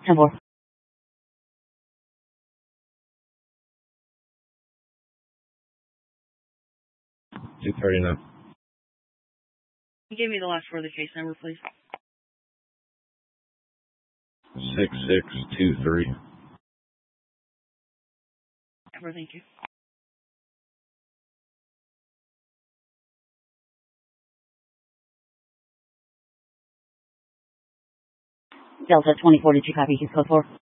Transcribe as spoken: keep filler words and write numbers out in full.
ten four. two thirty-nine. Give me the last four of the case number, please. six six two three. Ever, thank you. Delta twenty forty-two, copy, code four.